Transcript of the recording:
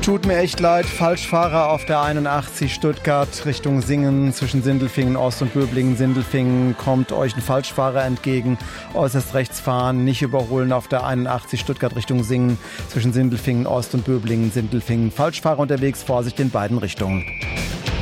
Tut mir echt leid, Falschfahrer auf der 81 Stuttgart Richtung Singen zwischen Sindelfingen Ost und Böblingen-Sindelfingen. Kommt euch ein Falschfahrer entgegen, äußerst rechts fahren, nicht überholen auf der 81 Stuttgart Richtung Singen zwischen Sindelfingen Ost und Böblingen-Sindelfingen. Falschfahrer unterwegs, Vorsicht in beiden Richtungen.